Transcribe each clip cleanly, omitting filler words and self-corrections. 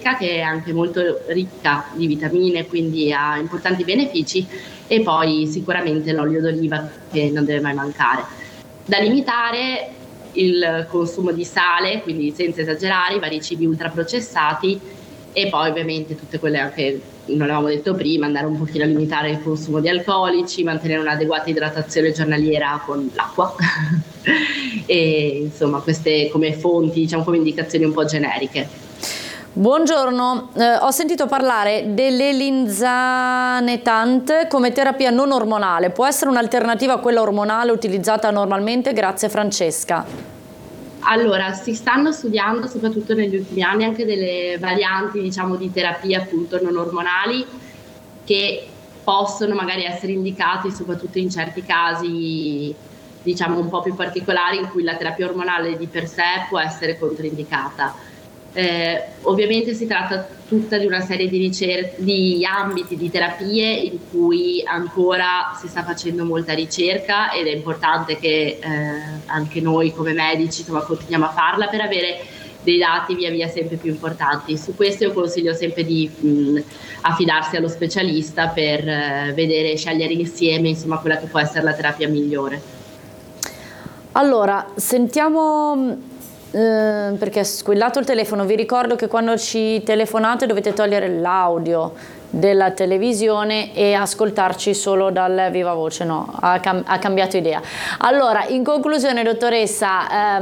secca, che è anche molto ricca di vitamine, quindi ha importanti benefici, e poi sicuramente l'olio d'oliva, che non deve mai mancare. Da limitare il consumo di sale, quindi senza esagerare, i vari cibi ultraprocessati, e poi ovviamente tutte quelle anche, non avevamo detto prima, andare un pochino a limitare il consumo di alcolici, mantenere un'adeguata idratazione giornaliera con l'acqua e insomma queste come fonti, diciamo, come indicazioni un po' generiche. Buongiorno, ho sentito parlare dell'elinzanetant come terapia non ormonale. Può essere un'alternativa a quella ormonale utilizzata normalmente? Grazie Francesca. Allora, si stanno studiando soprattutto negli ultimi anni anche delle varianti, diciamo, di terapie appunto non ormonali, che possono magari essere indicati soprattutto in certi casi, diciamo, un po' più particolari, in cui la terapia ormonale di per sé può essere controindicata. Ovviamente si tratta tutta di una serie di ambiti di terapie in cui ancora si sta facendo molta ricerca, ed è importante che anche noi come medici, insomma, continuiamo a farla per avere dei dati via via sempre più importanti. Su questo io consiglio sempre di affidarsi allo specialista per vedere e scegliere insieme, insomma, quella che può essere la terapia migliore. Allora, sentiamo, perché è squillato il telefono. Vi ricordo che quando ci telefonate dovete togliere l'audio della televisione e ascoltarci solo dal viva voce. No, ha cambiato idea. Allora, in conclusione, dottoressa,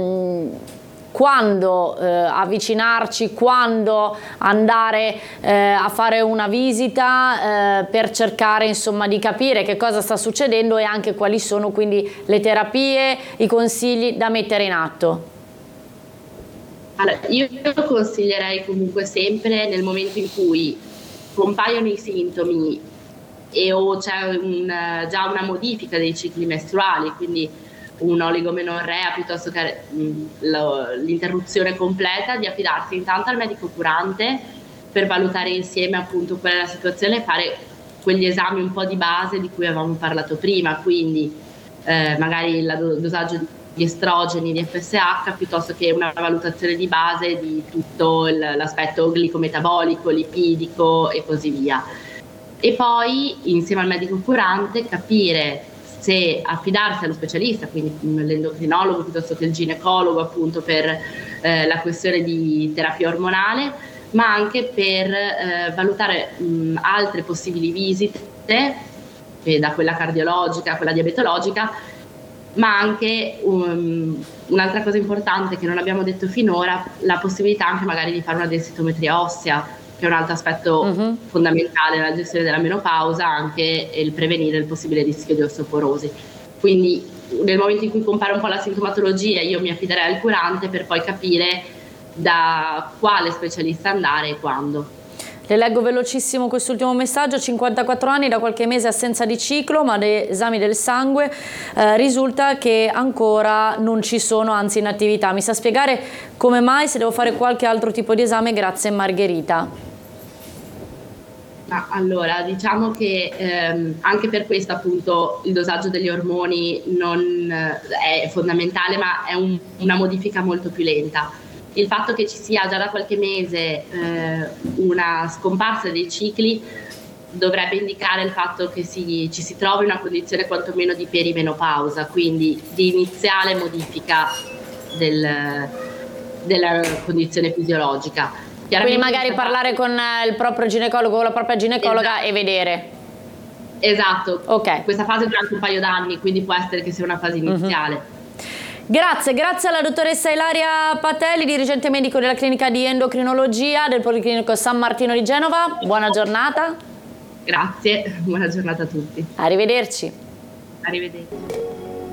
quando avvicinarci, quando andare a fare una visita per cercare, insomma, di capire che cosa sta succedendo e anche quali sono quindi le terapie, i consigli da mettere in atto? Allora, io consiglierei comunque sempre, nel momento in cui compaiono i sintomi o c'è già una modifica dei cicli mestruali, quindi un oligomenorrea piuttosto che l'interruzione completa, di affidarsi intanto al medico curante per valutare insieme appunto qual è la situazione e fare quegli esami un po' di base di cui avevamo parlato prima, quindi magari il dosaggio di estrogeni, di FSH, piuttosto che una valutazione di base di tutto l'aspetto glicometabolico, lipidico e così via. E poi insieme al medico curante capire se affidarsi allo specialista, quindi l'endocrinologo piuttosto che il ginecologo, appunto per la questione di terapia ormonale, ma anche per valutare altre possibili visite, da quella cardiologica a quella diabetologica, ma anche un'altra cosa importante che non abbiamo detto finora, la possibilità anche magari di fare una densitometria ossea, che è un altro aspetto fondamentale nella gestione della menopausa, anche il prevenire il possibile rischio di osteoporosi. Quindi nel momento in cui compare un po' la sintomatologia, io mi affiderei al curante per poi capire da quale specialista andare e quando. Le leggo velocissimo quest'ultimo messaggio: 54 anni, da qualche mese assenza di ciclo, ma dagli esami del sangue risulta che ancora non ci sono, anzi in attività. Mi sa spiegare come mai, se devo fare qualche altro tipo di esame? Grazie Margherita. Allora, diciamo che anche per questo appunto il dosaggio degli ormoni non è fondamentale, ma è una modifica molto più lenta. Il fatto che ci sia già da qualche mese una scomparsa dei cicli dovrebbe indicare il fatto che ci si trovi in una condizione quantomeno di perimenopausa, quindi di iniziale modifica della condizione fisiologica. Quindi magari parlare con il proprio ginecologo o la propria ginecologa, esatto, e vedere. Esatto, okay. Questa fase dura anche un paio d'anni, quindi può essere che sia una fase iniziale. Grazie alla dottoressa Ilaria Patelli, dirigente medico della clinica di endocrinologia del Policlinico San Martino di Genova. Buona giornata. Grazie, buona giornata a tutti. Arrivederci. Arrivederci.